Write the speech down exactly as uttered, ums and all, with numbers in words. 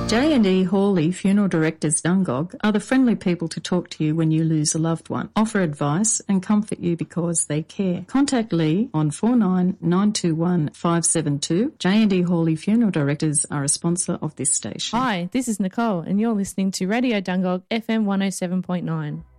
J and E Hawley Funeral Directors Dungog are the friendly people to talk to you when you lose a loved one, offer advice and comfort you because they care. Contact Lee on four nine nine two one five seven two. J and E Hawley Funeral Directors are a sponsor of this station. Hi, this is Nicole and you're listening to Radio Dungog F M one oh seven point nine.